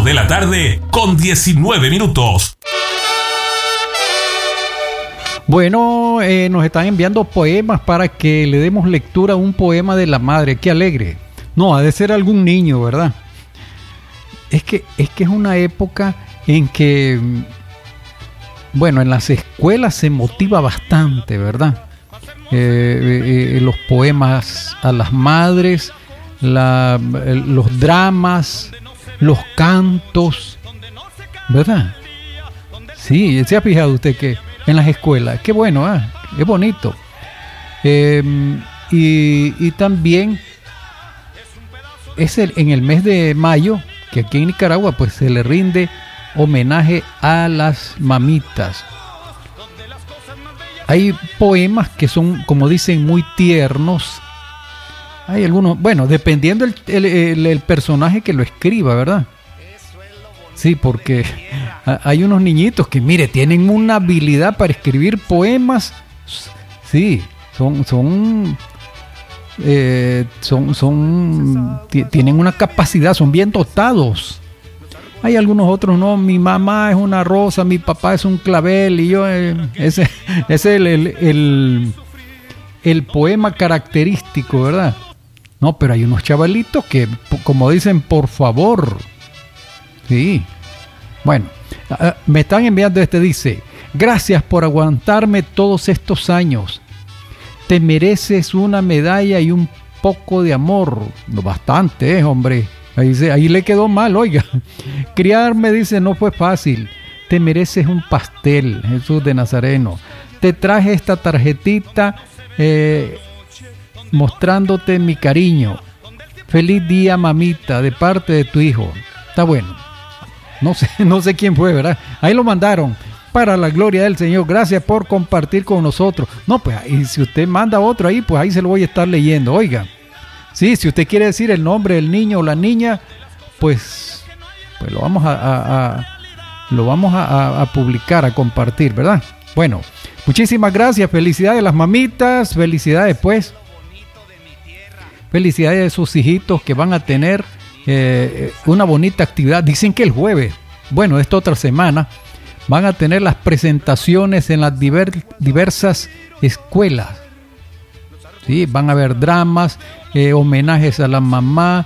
de la tarde con 19 minutos. Bueno, nos están enviando poemas para que le demos lectura a un poema de la madre. ¡Qué alegre! No, ha de ser algún niño, ¿verdad? Es que es una época en que, bueno, en las escuelas se motiva bastante, ¿verdad? Los poemas a las madres, los dramas, los cantos, ¿verdad? Sí, ¿se ha fijado usted que en las escuelas? Qué bueno, es bonito. Y también es en el mes de mayo que aquí en Nicaragua pues se le rinde homenaje a las mamitas. Hay poemas que son, como dicen, muy tiernos. Hay algunos, bueno, dependiendo el personaje que lo escriba, ¿verdad? Sí, porque hay unos niñitos que, mire, tienen una habilidad para escribir poemas. Sí, tienen una capacidad, son bien dotados. Hay algunos otros, no, mi mamá es una rosa, mi papá es un clavel, y yo, ese es el poema característico, ¿verdad? No, pero hay unos chavalitos que, como dicen, por favor. Sí. Bueno, me están enviando dice: gracias por aguantarme todos estos años. Te mereces una medalla y un poco de amor. Bastante, hombre. Ahí le quedó mal, oiga. Criarme, dice, no fue fácil. Te mereces un pastel, Jesús de Nazareno. Te traje esta tarjetita mostrándote mi cariño. Feliz día, mamita, de parte de tu hijo. Está bueno. No sé quién fue, ¿verdad? Ahí lo mandaron. Para la gloria del Señor. Gracias por compartir con nosotros. No, pues, y si usted manda otro ahí, pues ahí se lo voy a estar leyendo. Oiga. Sí, si usted quiere decir el nombre del niño o la niña, pues lo vamos a publicar, a compartir, ¿verdad? Bueno, muchísimas gracias. Felicidades a las mamitas. Felicidades, pues. Felicidades a sus hijitos que van a tener una bonita actividad. Dicen que el jueves, bueno, esta otra semana, van a tener las presentaciones en las diversas escuelas. Sí, van a haber dramas, homenajes a la mamá,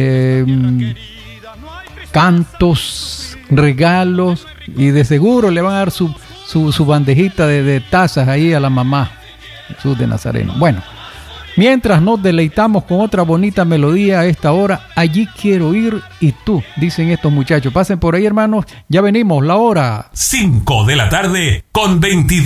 cantos, regalos, y de seguro le van a dar su bandejita de tazas ahí a la mamá, Jesús de Nazareno. Bueno, mientras nos deleitamos con otra bonita melodía a esta hora, allí quiero ir y tú, dicen estos muchachos. Pasen por ahí, hermanos, ya venimos, la hora 5 de la tarde con 22